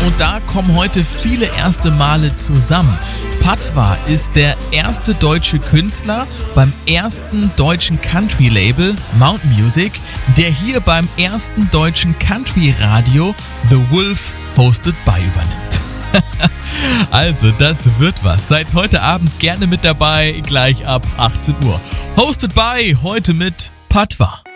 und da kommen heute viele erste Male zusammen. Patwa ist der erste deutsche Künstler beim ersten deutschen Country-Label Mountain Music, der hier beim ersten deutschen Country-Radio The Wolf Hosted by übernimmt. Also, das wird was. Seid heute Abend gerne mit dabei, gleich ab 18 Uhr. Hosted by, heute mit Patwa.